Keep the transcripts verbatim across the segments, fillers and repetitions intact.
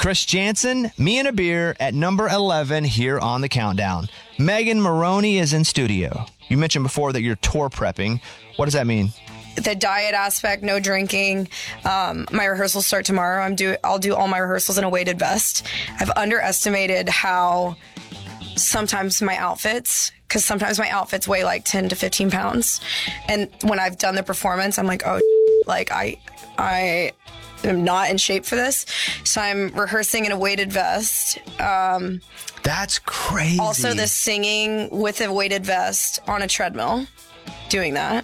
Chris Jansen, Me and a Beer at number eleven here on the countdown. Megan Moroney is in studio. You mentioned before that you're tour prepping. What does that mean? The diet aspect, no drinking. Um, my rehearsals start tomorrow. I'm do I'll do all my rehearsals in a weighted vest. I've underestimated how sometimes my outfits, because sometimes my outfits weigh like ten to fifteen pounds. And when I've done the performance, I'm like, oh, like I, I am not in shape for this. So I'm rehearsing in a weighted vest. Um, That's crazy. Also the singing with a weighted vest on a treadmill, doing that.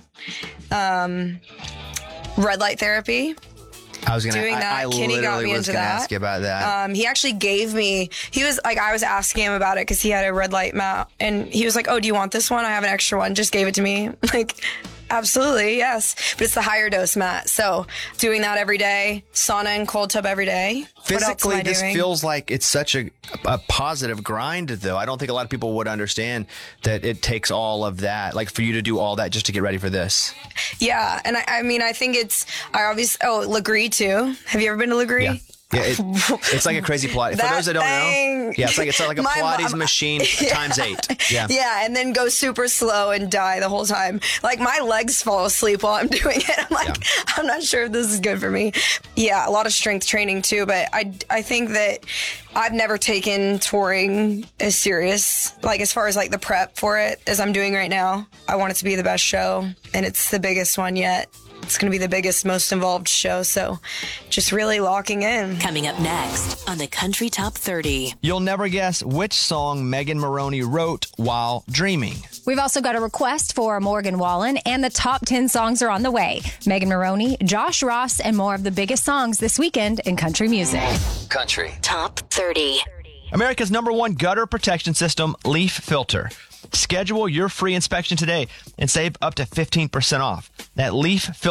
Um, red light therapy. I was gonna, doing that. I, I Kenny literally got me was into gonna that. ask you about that. Um, he actually gave me, he was like, I was asking him about it because he had a red light mat and he was like, oh, do you want this one? I have an extra one. Just gave it to me. Like, absolutely, yes. But it's the higher dose mat. So doing that every day, sauna and cold tub every day. Physically, this doing? feels like it's such a, a positive grind, though. I don't think a lot of people would understand that it takes all of that, like for you to do all that just to get ready for this. Yeah. And I, I mean, I think it's, I obviously, oh, Legree too. Have you ever been to Legree? Yeah. Yeah, it, it's like a crazy Pilates. For those that don't thing. know, yeah, it's like it's like a My Pilates mom, machine yeah. times eight. Yeah, yeah, and then go super slow and die the whole time. Like my legs fall asleep while I'm doing it. I'm like, yeah. I'm not sure if this is good for me. Yeah, a lot of strength training too, but I I think that I've never taken touring as serious, like as far as like the prep for it as I'm doing right now. I want it to be the best show, and it's the biggest one yet. It's going to be the biggest, most involved show, so just really locking in. Coming up next on the Country Top thirty. You'll never guess which song Megan Moroney wrote while dreaming. We've also got a request for Morgan Wallen, and the top ten songs are on the way. Megan Moroney, Josh Ross, and more of the biggest songs this weekend in country music. Country Top thirty. America's number one gutter protection system, Leaf Filter. Schedule your free inspection today and save up to fifteen percent off. At Leaf Filter.